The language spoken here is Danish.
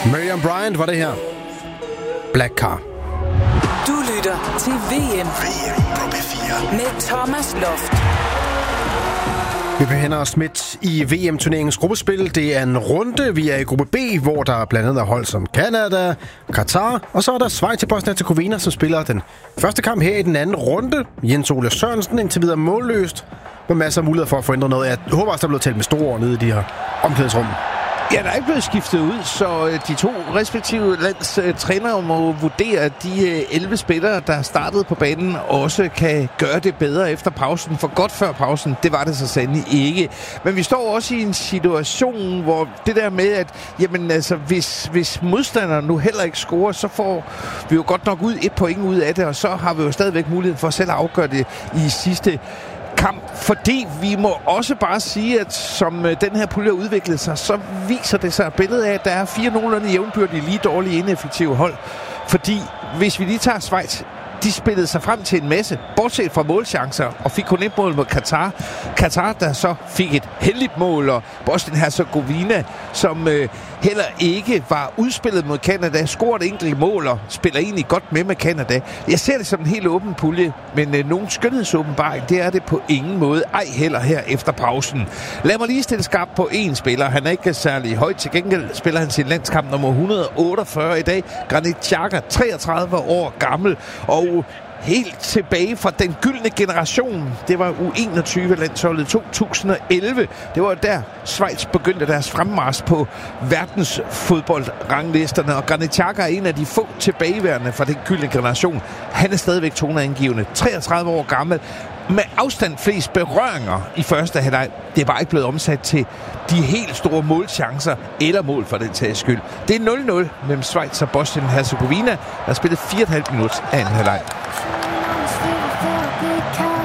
Miriam Bryant var det her. Black Car. Du lytter til VM på P4 med Thomas Loft. Vi befinder os midt i VM-turneringens gruppespil. Det er en runde. Vi er i gruppe B, hvor der blandt andet er hold som Canada, Katar, og så er der Schweiz til Bosnien-Hercegovina, som spiller den første kamp her i den anden runde. Jens Ole Sørensen indtil videre målløst, med masser af muligheder for at få ændret noget. Jeg håber også, der er blevet talt med store ord nede i de her omklædningsrum. Ja, der er ikke blevet skiftet ud, så de to respektive lands trænere må vurdere, at de 11 spillere, der startede på banen, også kan gøre det bedre efter pausen. For godt før pausen, det var det så sandelig ikke. Men vi står også i en situation, hvor det der med, at jamen, altså, hvis modstanderen nu heller ikke scorer, så får vi jo godt nok 1 point ud af det, og så har vi jo stadigvæk muligheden for selv at afgøre det i sidste kamp, fordi vi må også bare sige, at som den her pulje har udviklet sig, så viser det sig et billede af, at der er 4 nogenlunde jævnbyrdige, lige dårlige, ineffektive hold. Fordi hvis vi lige tager Schweiz, de spillede sig frem til en masse, bortset fra målchancer, og fik kun et mål mod Katar. Katar, der så fik et heldigt mål, og Bosnien-Hercegovina, som heller ikke var udspillet mod Canada, scorer et enkelt mål og spiller egentlig godt med Canada. Jeg ser det som en helt åben pulje, men nogen skønhedsåbenbaring, det er det på ingen måde, ej heller her efter pausen. Lad mig lige stille skarpt på en spiller. Han er ikke særlig højt, til gengæld spiller han sin landskamp nummer 148 i dag. Granit Xhaka, 33 år gammel, og helt tilbage fra den gyldne generation. Det var U21-landsholdet 2011. Det var der Schweiz begyndte deres fremmarch på verdensfodboldranglisterne, og Granit Xhaka er en af de få tilbageværende fra den gyldne generation. Han er stadigvæk toneangivende. 33 år gammel. Med afstand flest berøringer i første halvleg. Det er bare ikke blevet omsat til de helt store målchancer eller mål for den sags skyld. Det er 0-0 mellem Schweiz og Bosnien-Hercegovina, der har spillet 4,5 minutter af anden halvleg.